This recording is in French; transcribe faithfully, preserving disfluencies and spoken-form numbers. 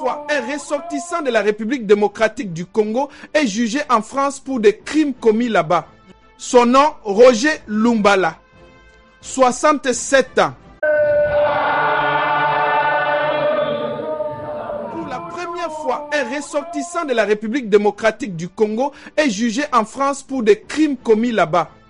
fois, un ressortissant de la République démocratique du Congo est jugé en France pour des crimes commis là-bas. Son nom, Roger Lumbala, soixante-sept ans. Pour la première fois, un ressortissant de la République démocratique du Congo est jugé en France pour des crimes commis là-bas.